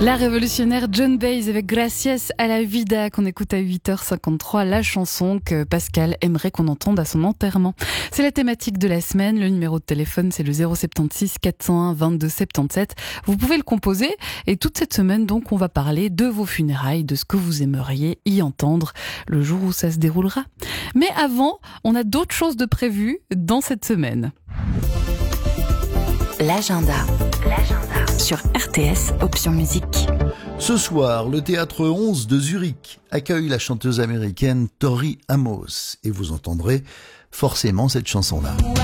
La révolutionnaire Joan Baez avec Gracias a la vida qu'on écoute à 8h53, la chanson que Pascal aimerait qu'on entende à son enterrement. C'est la thématique de la semaine, le numéro de téléphone c'est le 076 401 22 77. Vous pouvez le composer et toute cette semaine donc on va parler de vos funérailles, de ce que vous aimeriez y entendre le jour où ça se déroulera. Mais avant, on a d'autres choses de prévues dans cette semaine. L'agenda. Sur RTS Option Musique. Ce soir, le Théâtre 11 de Zurich accueille la chanteuse américaine Tori Amos et vous entendrez forcément cette chanson-là.